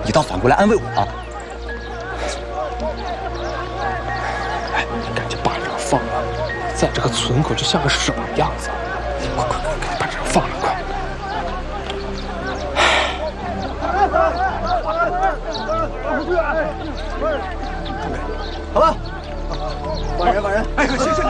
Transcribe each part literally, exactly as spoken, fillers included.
你倒反过来安慰我啊！ 哎，赶紧把这个放了，在这个村口就像个什么样子？快快快，赶紧把这个放了，快！ 好了，放人放人！哎，谢谢了，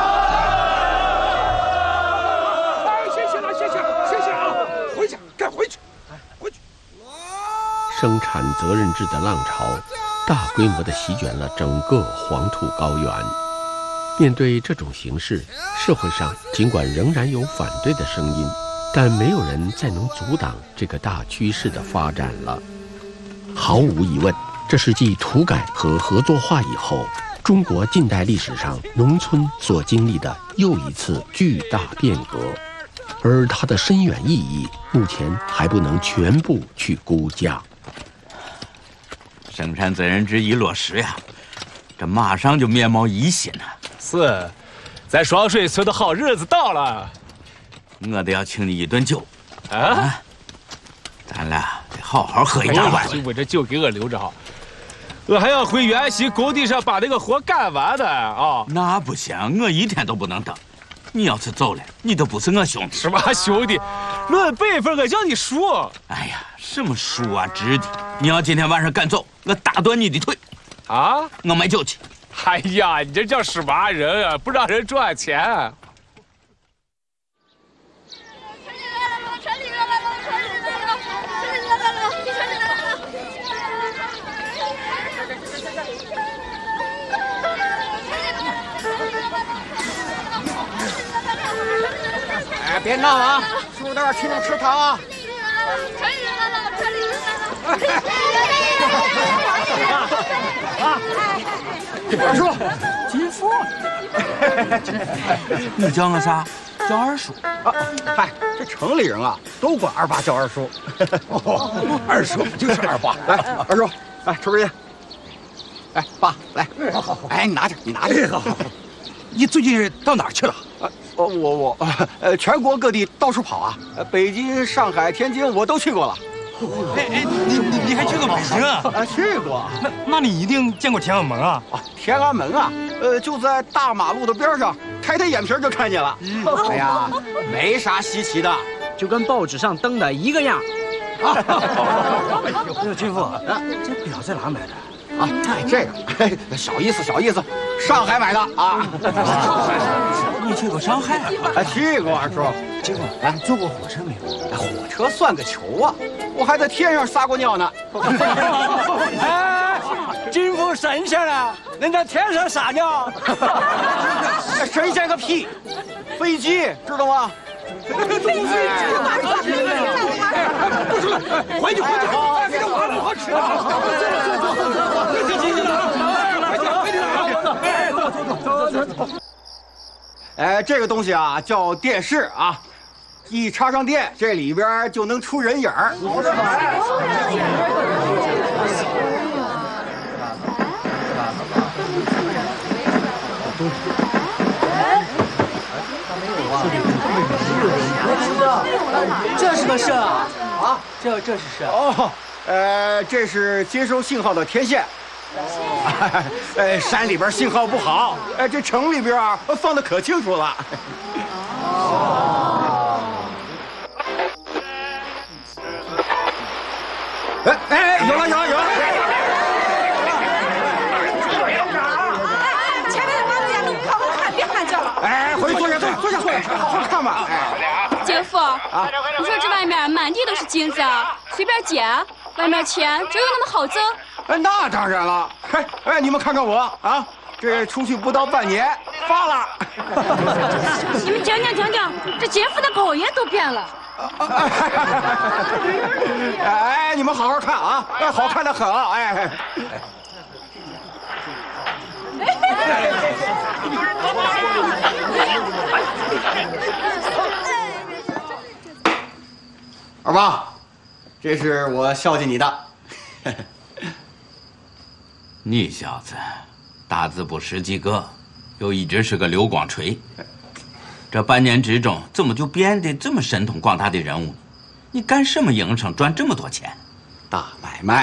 哎，谢谢了，谢谢谢谢啊！回去，赶回去，回去。 生产责任制的浪潮，大规模地席卷了整个黄土高原。面对这种形势，社会上尽管仍然有反对的声音，但没有人再能阻挡这个大趋势的发展了。毫无疑问，这是继土改和合作化以后，中国近代历史上农村所经历的又一次巨大变革，而它的深远意义，目前还不能全部去估价。 生产责任制一落实呀，这马上就面貌一新了。 是，咱双水村的好日子到了， 我得要请你一顿酒啊！ 啊咱俩得好好喝一大碗。 就把这酒给我留着哈，我还要回原西工地上把那个活干完的啊！ 那不行，我一天都不能等。你要是走了，你都不是我兄弟。 什么兄弟？论辈分，我叫你叔。 哎呀，什么叔啊，侄弟！你要今天晚上赶走，我打断你的腿。 啊！ 我买酒去。 哎呀，你这叫什么人啊？不让人赚钱。 哎，别闹啊！叔那儿请你吃糖啊！ 城里人来了，城里人来了！ 啊！二叔，金富， 你叫我啥？叫二叔。 啊，嗨，这城里人啊，都管二爸叫二叔。哦，二叔就是二爸。来，二叔，来抽根烟。哎，爸，来，好好好。哎，你拿着，你拿着。好好好。你最近到哪儿去了？啊，我我我，呃，全国各地到处跑啊，北京、上海、天津我都去过了。 哎哎，你你你还去过北京啊？ 啊，去过。 那那你一定见过天安门啊？ 啊，天安门啊，呃，就在大马路的边上，抬抬眼皮就看见了。哎呀，没啥稀奇的， 就跟报纸上登的一个样。 啊， 这军父，这表在哪买的？ 啊，哎，这个，哎，小意思，小意思，上海买的啊。 你去过上海啊？ 哎，去过，二叔。 结果，哎，坐过火车没有？ 哎，火车算个球啊！我还在天上撒过尿呢。 哎，金富神仙啊，能在天上撒尿？ 神仙个屁！飞机知道吗？ 飞机， 不出来，回去回去，给这娃不好吃啊！ 哎，这个东西啊叫电视啊，一插上电，这里边就能出人影儿。 这是个社啊！啊，这这是社哦，呃，这是接收信号的天线。呃，山里边信号不好，哎，这城里边啊放的可清楚了。哦。哎哎，有了有了有了！ 哎，前面的马路牙，你好好看，别喊叫了。 哎，回去坐下坐坐下坐下，好好看吧。哎， 姐夫，你说这外面满地都是金子，随便捡，外面钱真有那么好挣？ 哎，那当然了。哎哎，你们看看我啊，这出去不到半年发了。 你们听听听听，这姐夫的口音都变了。 哎，你们好好看啊，哎，好看的很啊，哎。二爸，这是我孝敬你的。 你小子，大字不识几个，又一直是个刘光锤。这半年之中，怎么就变得这么神通广大的人物？你干什么营生赚这么多钱？